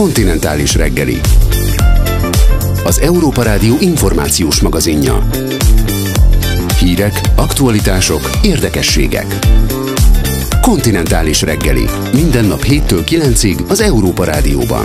Kontinentális reggeli. Az Európa Rádió információs magazinja. Hírek, aktualitások, érdekességek. Kontinentális reggeli. Minden nap 7-től 9-ig az Európa Rádióban.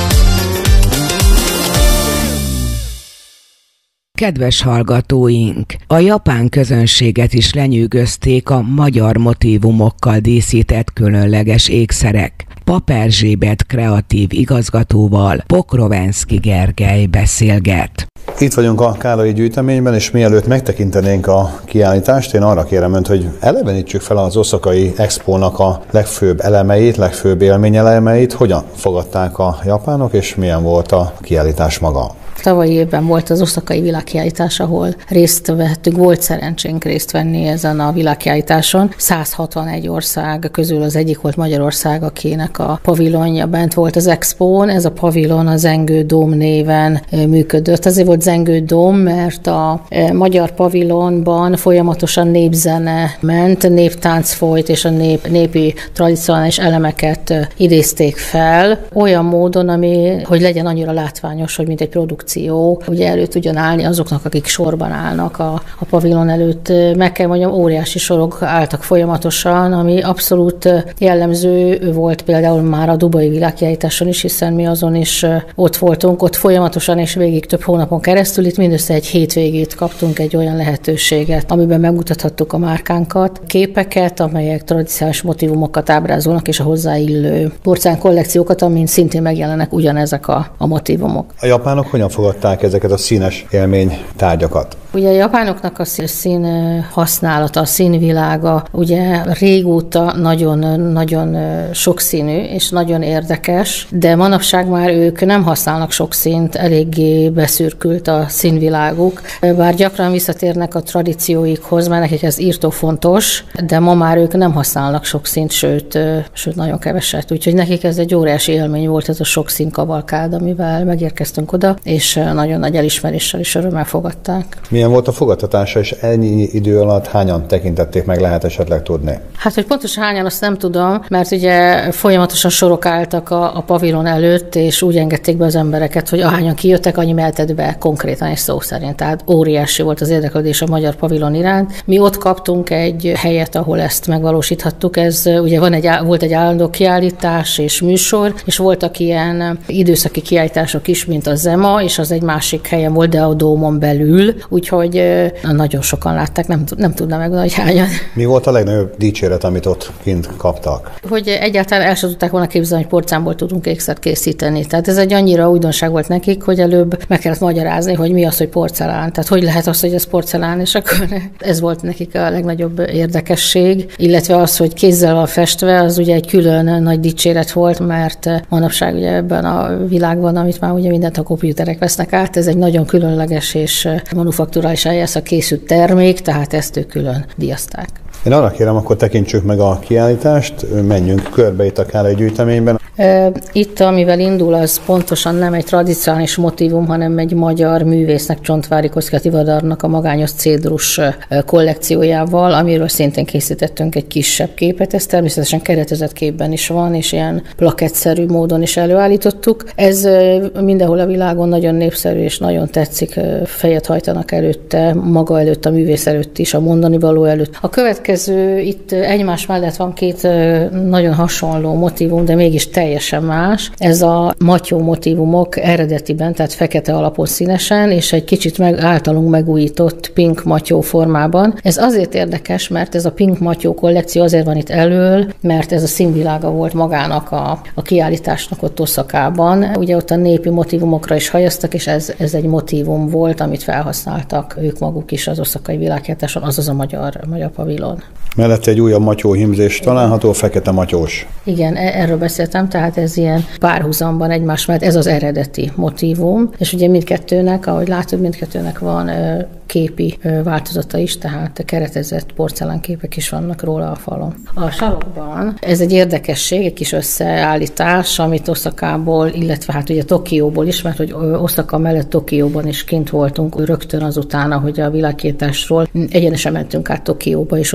Kedves hallgatóink! A japán közönséget is lenyűgözték a magyar motívumokkal díszített különleges ékszerek. Pap Erzsébet kreatív igazgatóval Pokrovenszky Gergely beszélget. Itt vagyunk a Kálai gyűjteményben, és mielőtt megtekintenénk a kiállítást, én arra kérem önt, hogy elevenítsük fel az oszakai expónak a legfőbb elemeit, legfőbb élményelemeit. Hogyan fogadták a japánok, és milyen volt a kiállítás maga? Tavalyi évben volt az oszakai világkiállítás, ahol részt vettünk, volt szerencsénk részt venni ezen a világkiállításon. 161 ország közül az egyik volt Magyarország, akinek a pavilonja bent volt az expón. Ez a pavilon a Zengő Dóm néven működött. Azért volt Zengő Dóm, mert a magyar pavilonban folyamatosan népzene ment, néptánc folyt, és a népi tradicionális elemeket idézték fel, olyan módon, hogy legyen annyira látványos, hogy mint egy produkció. Ugye elő tudjon állni azoknak, akik sorban állnak a pavilon előtt. Meg kell mondjam, óriási sorok álltak folyamatosan, ami abszolút jellemző volt például már a dubai világkiállításon is, hiszen mi azon is ott voltunk, ott folyamatosan és végig több hónapon keresztül. Itt mindössze egy hétvégét kaptunk egy olyan lehetőséget, amiben megmutathattuk a márkánkat, képeket, amelyek tradicionális motívumokat ábrázolnak, és a hozzáillő porcelán kollekciókat, amin szintén megjelennek ugyanezek a motívumok. A japánok hogyan fogadták ezeket a színes élménytárgyakat? Ugye a japánoknak a szín használata, a színvilága ugye régóta nagyon sokszínű és nagyon érdekes, de manapság már ők nem használnak sok színt, eléggé beszürkült a színviláguk, bár gyakran visszatérnek a tradícióikhoz, mert nekik ez írtó fontos, de ma már ők nem használnak sok színt, sőt nagyon keveset. Úgyhogy nekik ez egy óriási élmény volt, ez a sok színkavalkád, amivel megérkeztünk oda, és nagyon nagy elismeréssel és örömmel fogadták. Milyen volt a fogadtatása, és ennyi idő alatt hányan tekintették meg, lehet esetleg tudni? Hát, hogy pontosan hányan, azt nem tudom, mert ugye folyamatosan sorok álltak a pavilon előtt, és úgy engedték be az embereket, hogy ahányan kijöttek, annyi mehetett be konkrétan és szó szerint. Tehát óriási volt az érdeklődés a magyar pavilon iránt. Mi ott kaptunk egy helyet, ahol ezt megvalósíthattuk. Ez ugye volt egy állandó kiállítás és műsor, és voltak ilyen időszaki kiállítások is, mint a Zema, és az egy másik helyen volt, de a dómon belül, úgyhogy nagyon sokan látták, nem tudnám megmondani, hogy hányan. Mi volt a legnagyobb dicséret, amit ott kint kaptak? Hogy egyáltalán el sem tudták volna képzelni, hogy porcelánból tudunk ékszert készíteni. Tehát ez egy annyira újdonság volt nekik, hogy előbb meg kellett magyarázni, hogy mi az, hogy porcelán. Tehát hogy lehet az, hogy ez porcelán, és akkor ez volt nekik a legnagyobb érdekesség. Illetve az, hogy kézzel van festve, az ugye egy külön nagy dicséret volt, mert manapság ugye ebben a világban, amit már ugye mindent a komputerek vesznek át, ez egy nagyon különleges és manufakturális eljárásra készült termék, tehát ezt ők külön díjazták. Én arra kérem, akkor tekintsük meg a kiállítást, menjünk körbe itt a Kálai gyűjteményben. Itt, amivel indul, az pontosan nem egy tradicionális motívum, hanem egy magyar művésznek, Csontvári Kosztka Tivadarnak a magányos cédrus kollekciójával, amiről szintén készítettünk egy kisebb képet. Ez természetesen keretezett képben is van, és ilyen plakettszerű módon is előállítottuk. Ez mindenhol a világon nagyon népszerű, és nagyon tetszik, fejet hajtanak előtte, maga előtt, a művész előtt is, a mondani való előtt. A következő, itt egymás mellett van két nagyon hasonló motívum, de mégis teljesen más. Ez a matyó motívumok eredetiben, tehát fekete alapon színesen, és egy kicsit általunk megújított pink matyó formában. Ez azért érdekes, mert ez a pink matyó kollekció azért van itt elől, mert ez a színvilága volt magának a kiállításnak ott Oszakában. Ugye ott a népi motívumokra is hajaztak, és ez egy motívum volt, amit felhasználtak ők maguk is az oszakai világkiállításon, azaz a magyar pavilon. Mellette egy újabb matyóhímzés található, fekete matyós. Igen, erről beszéltem, tehát ez ilyen párhuzamban egymás mellett, ez az eredeti motívum, és ugye mindkettőnek, ahogy látod, mindkettőnek van képi változata is, tehát keretezett porcelánképek is vannak róla a falon. A sarokban ez egy érdekesség, egy kis összeállítás, amit Oszakából, illetve hát ugye Tokióból is, mert hogy Oszaka mellett Tokióban is kint voltunk rögtön azután, ahogy a világkiállításról egyenesen mentünk át Tokióba, és ott egy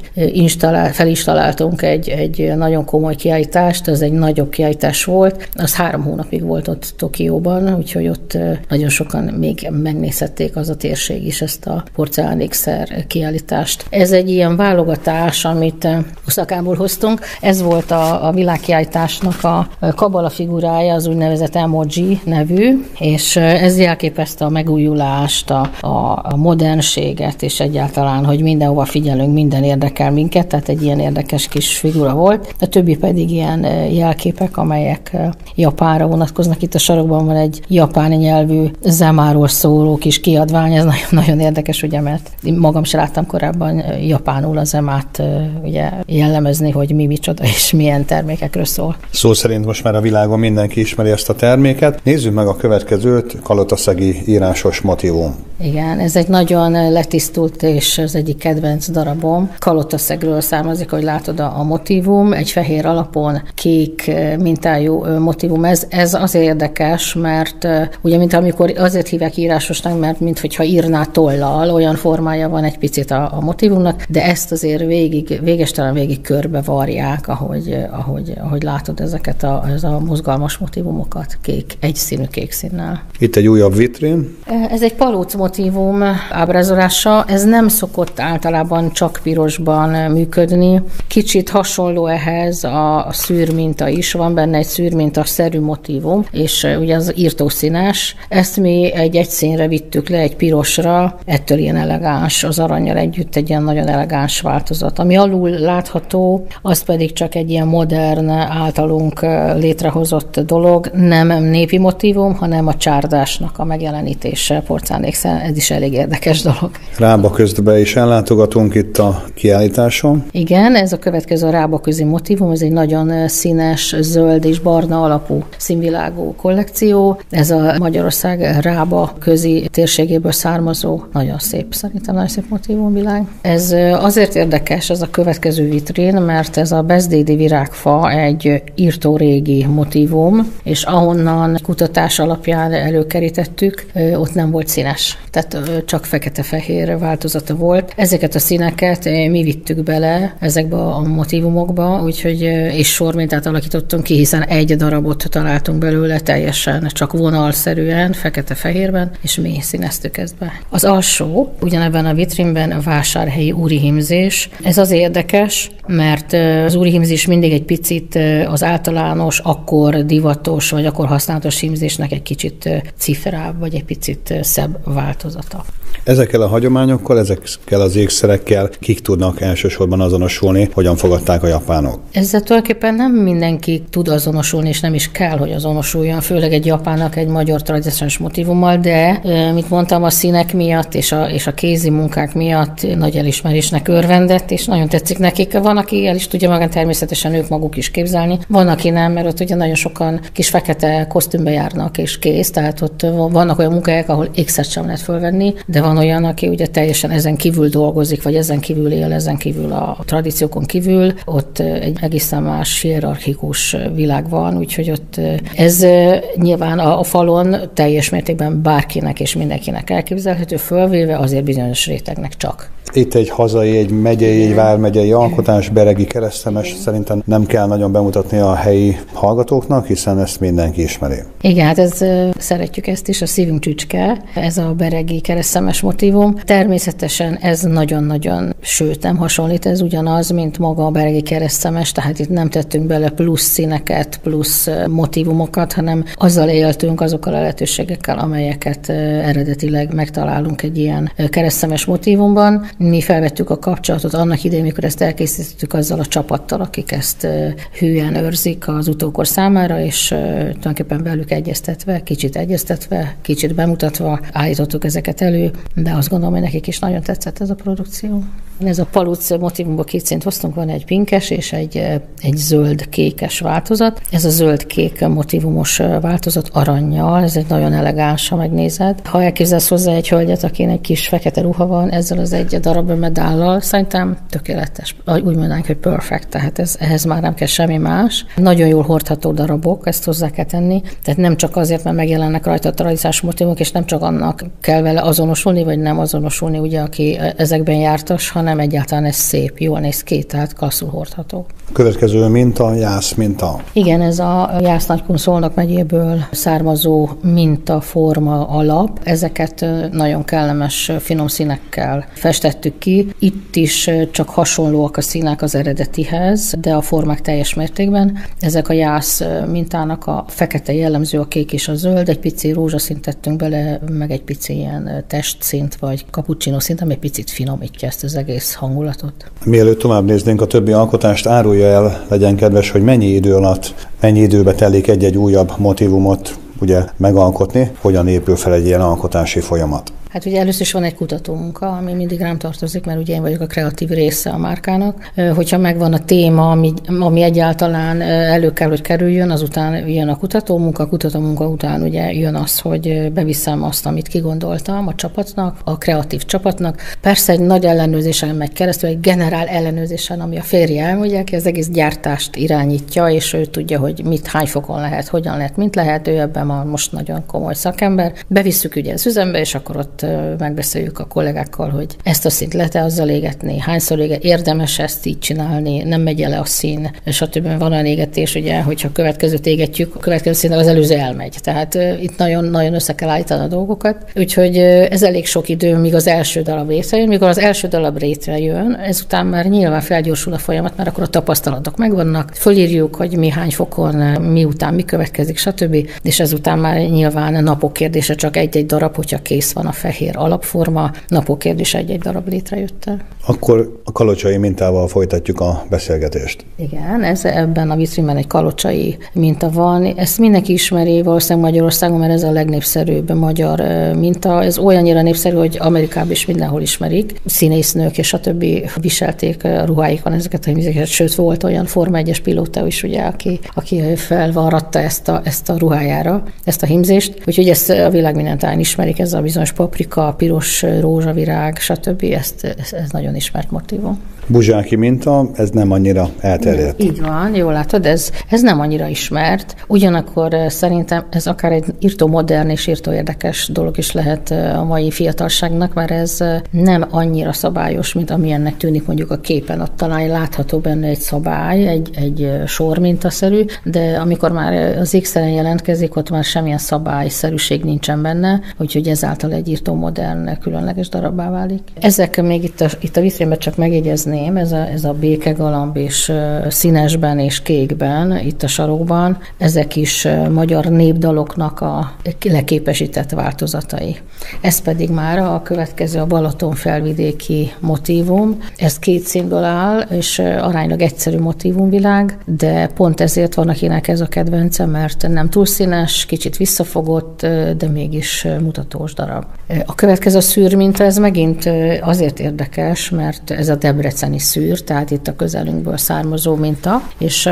felinstaláltunk egy nagyon komoly kiállítást, ez egy nagyobb kiállítás volt, az 3 hónapig volt ott Tokióban, úgyhogy ott nagyon sokan még megnézhették az a térség is ezt a porcelánékszer kiállítást. Ez egy ilyen válogatás, amit Oszakából hoztunk. Ez volt a világkiállításnak a kabala figurája, az úgynevezett emoji nevű, és ez jelképezte a megújulást, a modernséget, és egyáltalán, hogy mindenhova figyelünk, minden érdekel minket, tehát egy ilyen érdekes kis figura volt. A többi pedig ilyen jelképek, amelyek Japánra vonatkoznak. Itt a sarokban van egy japán nyelvű zemáról szóló kis kiadvány, ez nagyon, nagyon érdekes, ugye, mert én magam sem láttam korábban japánul a zemát ugye jellemezni, hogy mi micsoda és milyen termékekről szól. Szó szerint most már a világon mindenki ismeri ezt a terméket. Nézzük meg a következőt, kalotaszegi írásos motívum. Igen, ez egy nagyon letisztult és az egyik kedvenc darabom. Kalotaszegről származik, hogy látod a motívum, egy fehér alapon kék mintájú motívum. Ez azért érdekes, mert ugye, mint amikor azért hívják írásosnak, mert minthogyha írná tollal, olyan formája van egy picit a motívumnak, de ezt azért végestelen végig körbevarják, ahogy látod ezeket ez a mozgalmas motívumokat egyszínű kék színnel. Itt egy újabb vitrin. Ez egy palóc motívum ábrázolása, ez nem szokott általában csak pirosban működni. Kicsit hasonló ehhez a szűrminta is, van benne egy szűrminta-szerű motívum, és ugye az írtószínes. Ezt mi egy színre vittük le, egy pirosra, ettől ilyen elegáns, az arannyal együtt egy ilyen nagyon elegáns változat. Ami alul látható, az pedig csak egy ilyen modern, általunk létrehozott dolog, nem népi motívum, hanem a csárdásnak a megjelenítése porcelánékszer. Ez is elég érdekes dolog. Rábaközbe is ellátogatunk itt a kiállításon. Igen, ez a következő a rábaközi motívum, ez egy nagyon színes, zöld és barna alapú színvilágú kollekció. Ez a Magyarország Rábaközi térségéből származó, nagyon szép, szerintem nagyon szép motívumvilág. Ez azért érdekes, ez a következő vitrin, mert ez a beszédi virágfa egy írtó régi motívum, és ahonnan kutatás alapján előkerítettük, ott nem volt színes. Tehát csak fekete-fehér változata volt. Ezeket a színeket mi vittük bele ezekbe a motívumokba, úgyhogy és sormintát alakítottunk ki, hiszen egy darabot találtunk belőle teljesen csak vonalszerűen, fekete-fehérben, és mi színeztük ezt be. Az alsó, ugyanebben a vitrinben a vásárhelyi úrihímzés. Ez az érdekes, mert az úrihímzés mindig egy picit az általános, akkor divatos, vagy akkor használatos hímzésnek egy kicsit cifrább, vagy egy picit szebb változata. Ezekkel a hagyományokkal, ezekkel az ékszerekkel kik tudnak elsősorban azonosulni, hogyan fogadták a japánok? Ezzel tulajdonképpen nem mindenki tud azonosulni, és nem is kell, hogy azonosuljon, főleg egy japánnak egy magyar tradicionális motívummal, de, mint mondtam, a színek miatt és a kézi munkák miatt nagy elismerésnek örvendett, és nagyon tetszik nekik. Van, aki el is tudja magán természetesen ők maguk is képzelni, van, aki nem, mert ott ugye nagyon sokan kis fekete kosztümbe járnak, és kész, tehát ott vannak olyan munkahelyek, ahol ékszert sem lehet fölvenni, de van olyan, aki ugye teljesen ezen kívül dolgozik, vagy ezen kívül él, ezen kívül a tradíciókon kívül, ott egy egészen más hierarchikus világ van, úgyhogy ott ez nyilván a falon teljes mértékben bárkinek és mindenkinek elképzelhető, fölvéve azért bizonyos rétegnek csak. Itt egy hazai, egy megyei, egy vármegyei alkotás, beregi keresztemes, szerintem nem kell nagyon bemutatni a helyi hallgatóknak, hiszen ezt mindenki ismeri. Igen, hát szeretjük ezt is, a szívünk csücske, ez a beregi keresztemes motívum. Természetesen ez nagyon-nagyon, sőt nem hasonlít, ez ugyanaz, mint maga a beregi keresztemes, tehát itt nem tettünk bele plusz színeket, plusz motívumokat, hanem azzal éltünk, azokkal a lehetőségekkel, amelyeket eredetileg megtalálunk egy ilyen keresztemes motívumban. Mi felvettük a kapcsolatot annak idején, mikor ezt elkészítettük azzal a csapattal, akik ezt hűen őrzik az utókor számára, és tulajdonképpen velük egyeztetve, kicsit bemutatva állítottuk ezeket elő, de azt gondolom, hogy nekik is nagyon tetszett ez a produkció. Ez a palóc motívumból 2 színt hoztunk, van egy pinkes és egy zöld-kékes változat. Ez a zöld-kék motívumos változat arannyal, ez egy nagyon elegáns, ha megnézed. Ha elképzelsz hozzá egy hölgyet, akinek egy kis fekete ruha van, ezzel az egy darab medállal, szerintem tökéletes. Úgy mondanánk, hogy perfect, tehát ehhez már nem kell semmi más. Nagyon jól hordható darabok, ezt hozzá kell tenni. Tehát nem csak azért, mert megjelennek rajta a tradicionális motívumok, és nem csak annak kell vele azonosulni, vagy nem azonosulni, ugye, aki ezekben jártas, hanem egyáltalán ez szép, jól néz ki, tehát klasszul hordható. Következő minta, jász minta. Igen, ez a Jász Nagykun Szolnok megyéből származó mintaforma alap. Ezeket nagyon kellemes finom színekkel festettük ki. Itt is csak hasonlóak a színek az eredetihez, de a formák teljes mértékben. Ezek a jász mintának a fekete jellemző, a kék és a zöld, egy pici rózsaszint tettünk bele, meg egy pici ilyen testszint, vagy cappuccino szint, ami egy picit finomítja ezt az egész hangulatot. Mielőtt tovább néznénk a többi alkotást, árulja el, legyen kedves, hogy mennyi idő alatt, mennyi időbe telik egy-egy újabb motívumot ugye megalkotni, hogyan épül fel egy ilyen alkotási folyamat. Hát ugye először is van egy kutatómunka, ami mindig rám tartozik, mert ugye én vagyok a kreatív része a márkának. Hogyha megvan a téma, ami egyáltalán elő kell, hogy kerüljön, azután jön a kutatómunka után ugye jön az, hogy beviszem azt, amit kigondoltam a csapatnak, a kreatív csapatnak. Persze egy nagy ellenőrzésen megy keresztül, egy generál ellenőrzésen, ami a férjem, ugye, aki az egész gyártást irányítja, és ő tudja, hogy mit, hány fokon lehet, hogyan lehet, mint lehet, ő ebben most nagyon komoly szakember. Bevisszük ugye az üzembe, és akkor ott megbeszéljük a kollégákkal, hogy ezt a szint lehet-e azzal égetni, hányszor érdemes ezt így csinálni, nem megy el a szín, stb. Van olyan égetés, ugye, hogyha a következőt égetjük, a következő színnel az előző elmegy. Tehát itt nagyon össze kell állítani a dolgokat. Úgyhogy ez elég sok idő, míg az első darab létrejön. Mikor az első darab létrejön, ezután már nyilván felgyorsul a folyamat, mert akkor a tapasztalatok megvannak, fölírjuk, hogy mi hány fokon, miután mi következik, stb. És ezután már nyilván napok kérdése csak egy-egy darab, hogyha kész van a fehér alapforma, napok kérdése egy-egy darab létrejött el. Akkor a kalocsai mintával folytatjuk a beszélgetést. Igen, ebben a vitrínben egy kalocsai minta van. Ezt mindenki ismeri valószínűleg Magyarországon, mert ez a legnépszerűbb magyar minta. Ez olyannyira népszerű, hogy Amerikában is mindenhol ismerik. Színésznők és a többi viselték a ruháikon ezeket a hímzéket. Sőt, volt olyan Forma 1-es pilóta is, ugye, aki felvarratta ezt a ruhájára, ezt a hímzést. Úgyhogy ezt a világ minden táján ismerik, ez a bizonyos paprika, piros rózsavirág, stb. Ez nagyon ismert motívum. Buzsáki minta, ez nem annyira elterjedt. Így van, jól látod, ez nem annyira ismert. Ugyanakkor szerintem ez akár egy írtó modern és írtó érdekes dolog is lehet a mai fiatalságnak, mert ez nem annyira szabályos, mint amilyennek tűnik mondjuk a képen. Ott talán látható benne egy szabály, egy sor mintaszerű, de amikor már az ékszeren jelentkezik, ott már semmilyen szabályszerűség nincsen benne, úgyhogy ezáltal egy írtó modern, különleges darabbá válik. Ezek még itt a vitrínben csak megjegyezni, ez a békegalamb és színesben és kékben, itt a sarokban, ezek is magyar népdaloknak a leképesített változatai. Ez pedig már a következő a Balaton felvidéki motívum. Ez 2 színből áll, és aránylag egyszerű motívumvilág, de pont ezért van, akinek ez a kedvence, mert nem túl színes, kicsit visszafogott, de mégis mutatós darab. A következő a szűrminta, ez megint azért érdekes, mert ez a debreceni szűr, tehát itt a közelünkből származó minta, és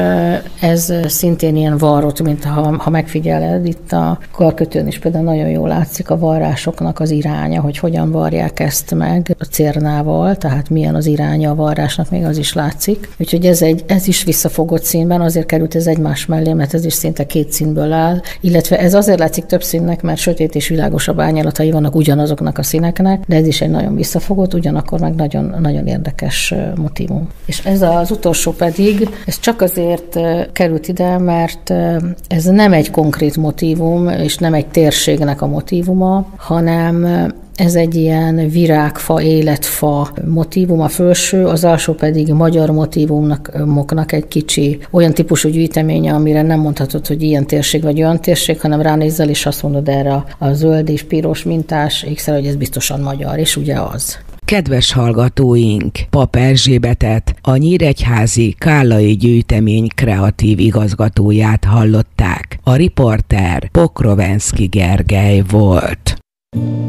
ez szintén ilyen varrott minta, ha megfigyeled, itt a karkötőn is például nagyon jól látszik a varrásoknak az iránya, hogy hogyan varják ezt meg a cérnával, tehát milyen az iránya a varrásnak, még az is látszik. Úgyhogy ez is visszafogott színben, azért került ez egymás mellé, mert ez is szinte 2 színből áll, illetve ez azért látszik több színnek, mert sötét és világosabb árnyalatai vannak ugyanazoknak a színeknek, de ez is egy nagyon visszafogott, ugyanakkor meg nagyon, nagyon érdekes motívum. És ez az utolsó pedig, ez csak azért került ide, mert ez nem egy konkrét motívum, és nem egy térségnek a motívuma, hanem ez egy ilyen virágfa, életfa motívum a felső, az alsó pedig magyar motívumoknak egy kicsi olyan típusú gyűjteménye, amire nem mondhatod, hogy ilyen térség vagy olyan térség, hanem ránézzel, és azt mondod erre a zöld és piros mintás ékszer, hogy ez biztosan magyar, és ugye az. Kedves hallgatóink, Pap Erzsébetet, a Nyíregyházi Kállai Gyűjtemény kreatív igazgatóját hallották. A riporter Pokrovenszky Gergely volt.